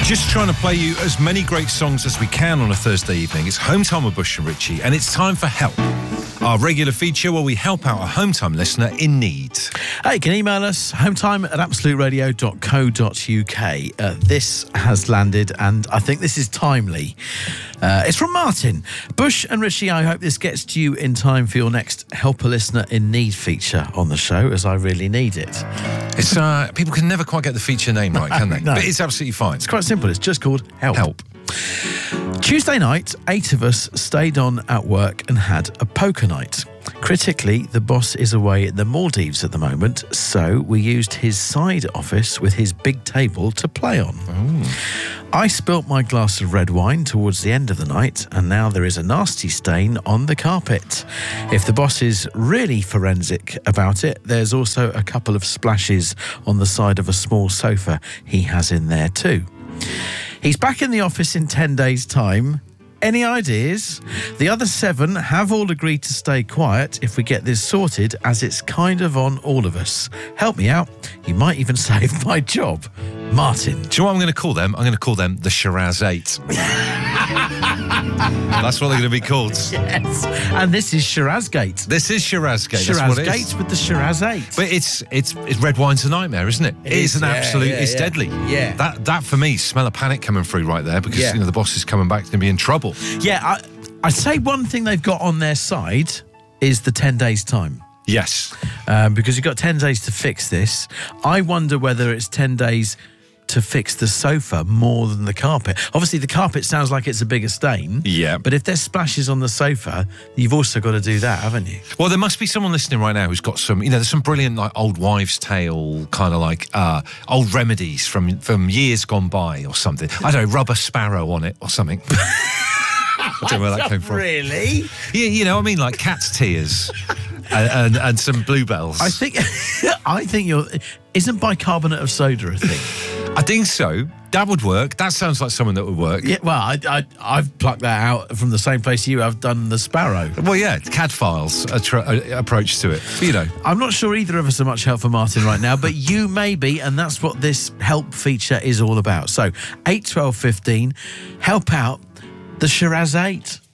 Just trying to play you as many great songs as we can on a Thursday evening. It's Home Time with Bush and Richie, and it's time for Help, our regular feature where we help out a Home Time listener in need. Hey, you can email us, hometime@absoluteradio.co.uk. This has landed, and I think this is timely. It's from Martin. Bush and Richie, I hope this gets to you in time for your next Help a Listener in Need feature on the show, as I really need it. It's people can never quite get the feature name right, can they? No. But it's absolutely fine. It's quite simple. It's just called Help. Help. Tuesday night, 8 of us stayed on at work and had a poker night. Critically, the boss is away in the Maldives at the moment, so we used his side office with his big table to play on. Ooh. I spilt my glass of red wine towards the end of the night, and now there is a nasty stain on the carpet. If the boss is really forensic about it, there's also a couple of splashes on the side of a small sofa he has in there too. He's back in the office in 10 days' time. Any ideas? The other 7 have all agreed to stay quiet if we get this sorted, as it's kind of on all of us. Help me out. You might even save my job. Martin. Do you know what I'm going to call them? I'm going to call them the Shiraz 8. That's what they're going to be called. Yes. And this is Shirazgate. This is Shirazgate. That's what it is. Shirazgate with the Shiraz 8. But it's red wine's a nightmare, isn't it? It's an absolute. It's deadly. Yeah. That for me, smell of panic coming through right there, because Yeah. the boss is coming back to be in trouble. Yeah, I'd say one thing they've got on their side is the 10 days' time. Yes. Because you've got 10 days to fix this. I wonder whether it's 10 days to fix the sofa more than the carpet. Obviously, the carpet sounds like it's a bigger stain. Yeah. But if there's splashes on the sofa, you've also got to do that, haven't you? Well, there must be someone listening right now who's got some, there's some brilliant like old wives' tale kind of like old remedies from years gone by or something. I don't know, rub a sparrow on it or something. I don't know where that came from. Really? Yeah, I mean, like cat's tears and some bluebells. I think isn't bicarbonate of soda a thing? I think so. That would work. That sounds like someone that would work. Yeah, well, I've plucked that out from the same place you have done the sparrow. Well, yeah, CAD files approach to it. But, I'm not sure either of us are much help for Martin right now, but you may be, and that's what this help feature is all about. So, 8, 12, 15, help out the Shiraz 8.